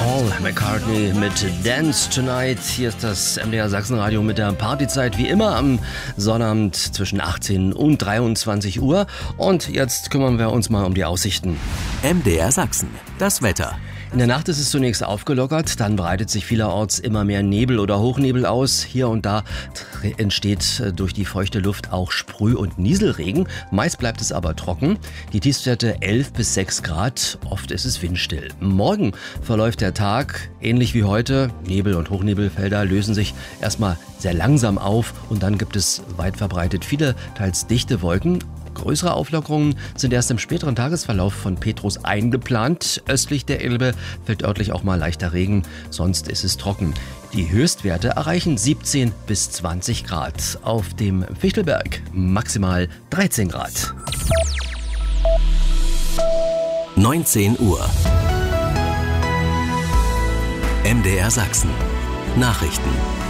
Paul McCartney mit Dance Tonight. Hier ist das MDR Sachsenradio mit der Partyzeit, wie immer am Sonnabend zwischen 18 und 23 Uhr. Und jetzt kümmern wir uns mal um die Aussichten. MDR Sachsen, das Wetter. In der Nacht ist es zunächst aufgelockert, dann breitet sich vielerorts immer mehr Nebel oder Hochnebel aus. Hier und da entsteht durch die feuchte Luft auch Sprüh- und Nieselregen. Meist bleibt es aber trocken. Die Tiefstwerte 11 bis 6 Grad, oft ist es windstill. Morgen verläuft der Tag ähnlich wie heute. Nebel- und Hochnebelfelder lösen sich erstmal sehr langsam auf und dann gibt es weit verbreitet viele, teils dichte Wolken. Größere Auflockerungen sind erst im späteren Tagesverlauf von Petrus eingeplant. Östlich der Elbe fällt örtlich auch mal leichter Regen, sonst ist es trocken. Die Höchstwerte erreichen 17 bis 20 Grad. Auf dem Fichtelberg maximal 13 Grad. 19 Uhr. MDR Sachsen. Nachrichten.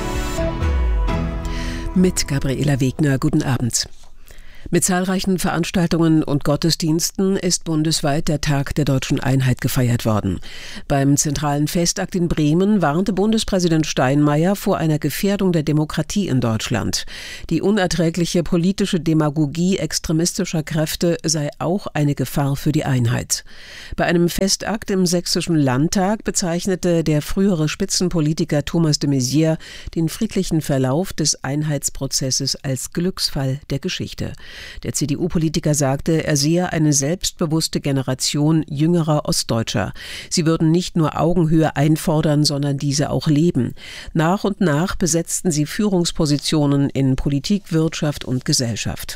Mit Gabriela Wegner, guten Abend. Mit zahlreichen Veranstaltungen und Gottesdiensten ist bundesweit der Tag der Deutschen Einheit gefeiert worden. Beim zentralen Festakt in Bremen warnte Bundespräsident Steinmeier vor einer Gefährdung der Demokratie in Deutschland. Die unerträgliche politische Demagogie extremistischer Kräfte sei auch eine Gefahr für die Einheit. Bei einem Festakt im Sächsischen Landtag bezeichnete der frühere Spitzenpolitiker Thomas de Maizière den friedlichen Verlauf des Einheitsprozesses als Glücksfall der Geschichte. Der CDU-Politiker sagte, er sehe eine selbstbewusste Generation jüngerer Ostdeutscher. Sie würden nicht nur Augenhöhe einfordern, sondern diese auch leben. Nach und nach besetzten sie Führungspositionen in Politik, Wirtschaft und Gesellschaft.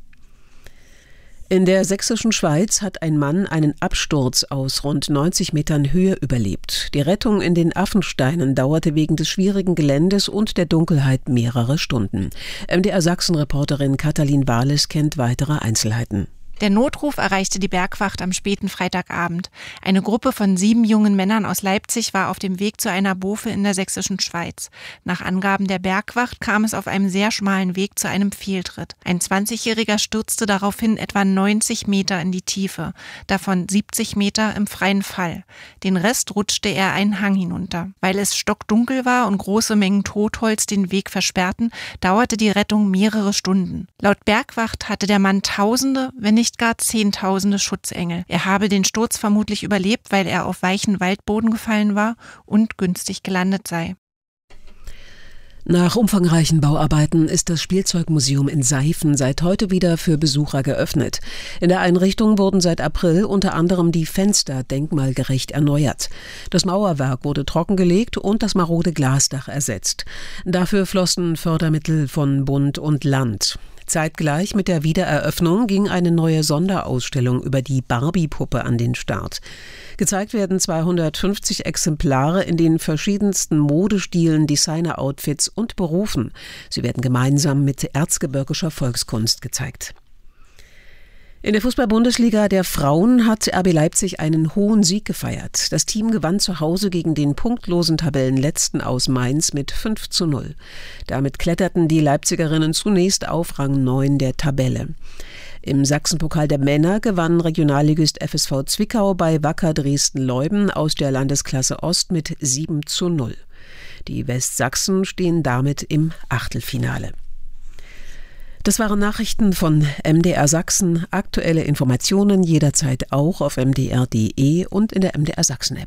In der sächsischen Schweiz hat ein Mann einen Absturz aus rund 90 Metern Höhe überlebt. Die Rettung in den Affensteinen dauerte wegen des schwierigen Geländes und der Dunkelheit mehrere Stunden. MDR Sachsen-Reporterin Katalin Wahles kennt weitere Einzelheiten. Der Notruf erreichte die Bergwacht am späten Freitagabend. Eine Gruppe von 7 jungen Männern aus Leipzig war auf dem Weg zu einer Bofe in der sächsischen Schweiz. Nach Angaben der Bergwacht kam es auf einem sehr schmalen Weg zu einem Fehltritt. Ein 20-Jähriger stürzte daraufhin etwa 90 Meter in die Tiefe, davon 70 Meter im freien Fall. Den Rest rutschte er einen Hang hinunter. Weil es stockdunkel war und große Mengen Totholz den Weg versperrten, dauerte die Rettung mehrere Stunden. Laut Bergwacht hatte der Mann Tausende, wenn nicht gar Zehntausende Schutzengel. Er habe den Sturz vermutlich überlebt, weil er auf weichen Waldboden gefallen war und günstig gelandet sei. Nach umfangreichen Bauarbeiten ist das Spielzeugmuseum in Seifen seit heute wieder für Besucher geöffnet. In der Einrichtung wurden seit April unter anderem die Fenster denkmalgerecht erneuert. Das Mauerwerk wurde trockengelegt und das marode Glasdach ersetzt. Dafür flossen Fördermittel von Bund und Land. Zeitgleich mit der Wiedereröffnung ging eine neue Sonderausstellung über die Barbie-Puppe an den Start. Gezeigt werden 250 Exemplare in den verschiedensten Modestilen, Designer-Outfits und Berufen. Sie werden gemeinsam mit erzgebirgischer Volkskunst gezeigt. In der Fußball-Bundesliga der Frauen hat RB Leipzig einen hohen Sieg gefeiert. Das Team gewann zu Hause gegen den punktlosen Tabellenletzten aus Mainz mit 5:0. Damit kletterten die Leipzigerinnen zunächst auf Rang 9 der Tabelle. Im Sachsenpokal der Männer gewann Regionalligist FSV Zwickau bei Wacker Dresden-Leuben aus der Landesklasse Ost mit 7:0. Die Westsachsen stehen damit im Achtelfinale. Das waren Nachrichten von MDR Sachsen. Aktuelle Informationen jederzeit auch auf mdr.de und in der MDR Sachsen-App.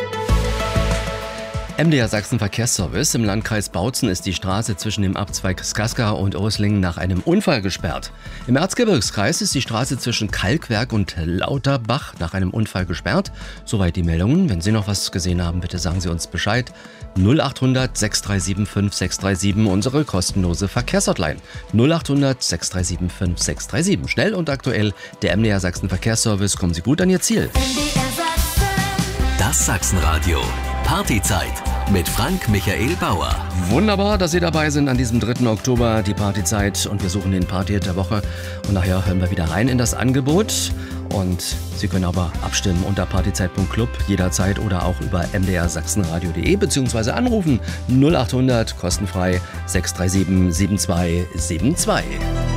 MDR Sachsen Verkehrsservice. Im Landkreis Bautzen ist die Straße zwischen dem Abzweig Skaska und Urslingen nach einem Unfall gesperrt. Im Erzgebirgskreis ist die Straße zwischen Kalkwerk und Lauterbach nach einem Unfall gesperrt. Soweit die Meldungen. Wenn Sie noch was gesehen haben, bitte sagen Sie uns Bescheid. 0800 637 5637, unsere kostenlose Verkehrshotline. 0800 637 5637. Schnell und aktuell der MDR Sachsen Verkehrsservice. Kommen Sie gut an Ihr Ziel. Das Sachsenradio. Partyzeit mit Frank Michael Bauer. Wunderbar, dass Sie dabei sind an diesem 3. Oktober, die Partyzeit. Und wir suchen den Partyhit der Woche. Und nachher hören wir wieder rein in das Angebot. Und Sie können aber abstimmen unter partyzeit.club jederzeit oder auch über mdrsachsenradio.de bzw. anrufen 0800 kostenfrei 637 7272.